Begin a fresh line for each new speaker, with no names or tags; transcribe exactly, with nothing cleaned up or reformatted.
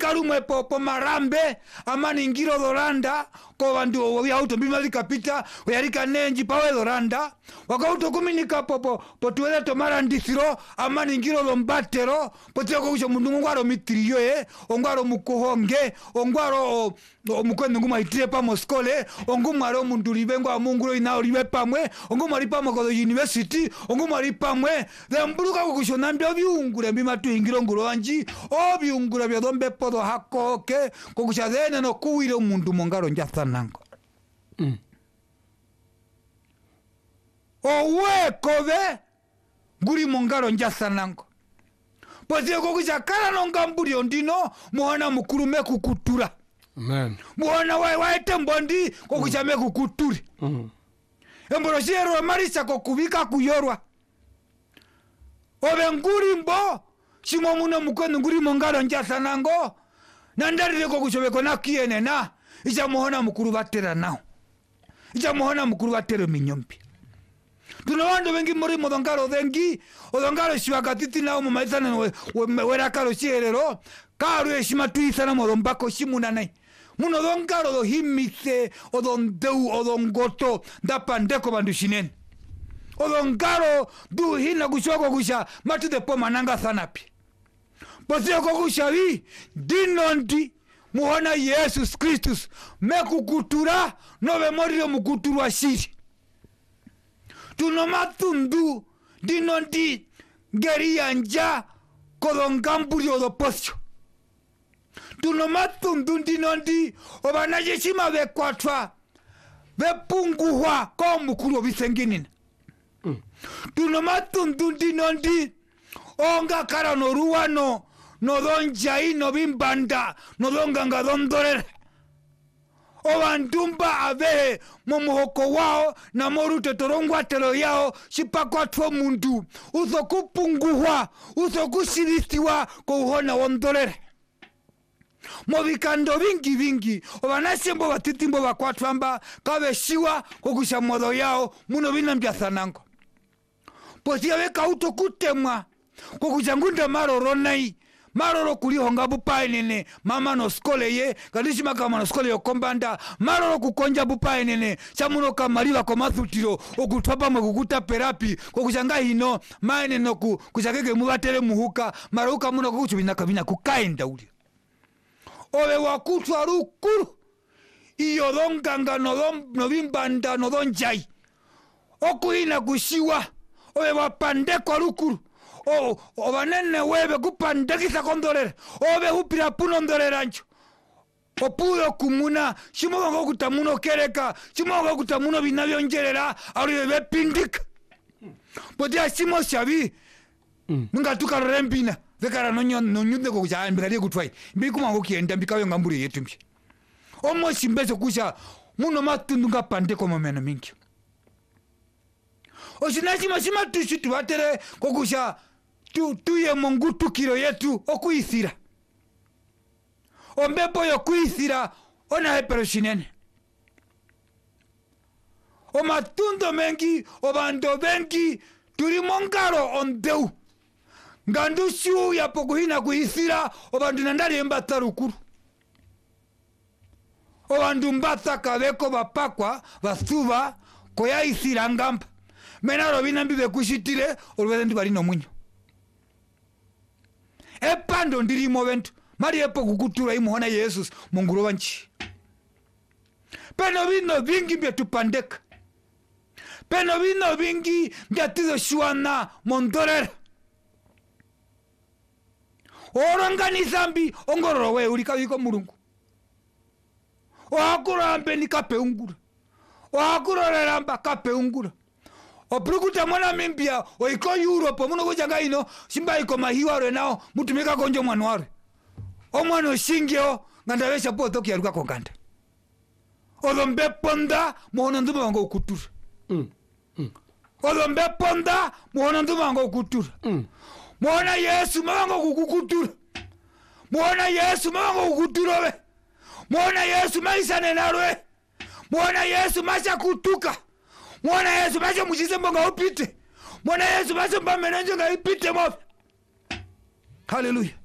karumwe popo marambe amani ngiro Loranda ko bandu obi auto bimali kapita oyarika nenji pawe Loranda wakauto kuminika popo potuele tomara ndisiro amani ngiro lombatero poteko kusho mundu ngwaro mitiriyo e ongwaro mukohonge ongwaro omukwende nguma itire pa moskole ongumwaro mundu libengwa mungulo ina olibe pamwe ongumari pa moko university ongumari pamwe thembuluka kusho nambyo byungure bimatu ingiro ngulo anji obyungura byo dombe podo hakoke kokusha dene no kuwire mundu mongaro njathanango mm. Owe kove guri mongaro njathanango pozie kokusha kala nongamburi ondino muona mukurume kukutura
amen
muona wai waete mbondi kokusha me kukuturi mm. Emboro shero marisa kokubika kuyorwa obe nguri mbo shimo muno mukono nguri mongaro njathanango nandarire kokushobeko nakiene na ija muhona mukuru batera nao ija muhona mukuru batera minyombi tuno wando bengi muri modongaro dengi odongaro shiwakatiti nao mumaisana we, we, wera karo shierero karu eshima tuisana modombako shimuna nai muno dongaro do himise odondeu odongoto ndapandeko bandu shinene odongaro du hina kushoko kusha matu depo mananga thanapi posio kokushavi dinondi muhona Jesus Christus mekukutura nove morire mukuturwa shiri tunomatundu dinondi geri yanja kodongamburi odoposio tunomatundu dinondi obanajeshima bekwatwa bepunguhwa komukuru obisenginina mm. Tunomatundu dinondi onga kara no ruwano no donjai no bimbanda no donganga dondorere obandumba abehe momuhoko wao na morute torongwa telo yao shipakwa tuwa mundu uso kupunguhwa uso kusiristiwa kuhona wondorere mobikando vingi vingi obanasembo batitimbo bakwatwamba kabeshiwa kukusha modo yao muno binambyasanango posia weka uto kutemwa kukuchangunda maroro nai maroro kulihonga bupai nene mama no skole ye kadishima kama no skole yokombanda maroro kukonja bupai nene chamuno kamaliwa kwa mathutiro okutwapa mwe kukuta perapi kukuchanga hino maene no ku kuchakeke mugatere muhuka maruka muno kukuchubina kabina kukaenda uli owe wakutwa rukuru iyo donganga no bimbanda no donjai okuhina kushiwa owe wapandeko rukuru o obanene webe kupandekisa kondorere obe hupira puno ndorere ancho opuyo kumuna shimo ngo kutamuno kereka shimo ngo kutamuno binabyo ngerera ari bebe pindika podia shimo shabi nga tukarembina vekara nonyo nonyude ko kuja mbikali kutwai mbikuma ngo kienda mbikayo ngamburi yetu mbi omo shimbezo kusha muno matundu ngapandeko momena mingi osinachi mashima tushitu batere kokusha tu tuye mongutu kiro yetu okuisira ombepo yo kuisira ona hepero shinene o matundo mengi o bando bengi turi mongaro ondeu ngandu shiu ya pokuhina kuisira o bandu nandari embata rukuru o bandu mbata kabeko bapakwa basuba koya isira ngamba menaro binambi bekushitire olweze ndi balino munyo epando ndirimo bentu mari epo kukutura imuhona Jesus munguro wanchi peno bino bingi byetupandeka peno bino bingi byatizo shwana mondorera orangani zambi ongororo we ulika wiko mulungu wakurambe ni kape ungura wakurorera mba kape ungura oprukuta mwana mimbia oiko Europe muno kujanga ino simba iko mahiwa re nao mutumika konjo mwana ware omwana oshingeo ngandawesha poto kyaruka konganda olombe ponda muhono nduma ngo kutura mm. mm. olombe ponda muhono nduma ngo kutura mm. muona Yesu mango kukukutura muona Yesu mango kukutura we muona Yesu maisha nenarwe muona Yesu maisha kutuka muona Yesu maisha mujize mbonga upite muona Yesu maisha mbamenenje nga ipite mo hallelujah